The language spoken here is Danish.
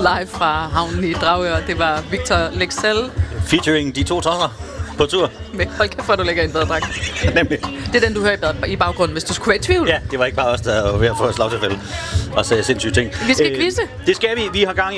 Live fra havnen i Dragør. Det var Victor Lexell. Featuring de 2 tosser på tur. Men hold kæft, hvor du lægger en badedragt. Nemlig. Det er den, du hører i baggrunden, hvis du skulle være i tvivl. Ja, det var ikke bare os, der var ved at få et slagtilfælde og sagde sindssyge ting. Vi skal quizze. Det skal vi. Vi har gang i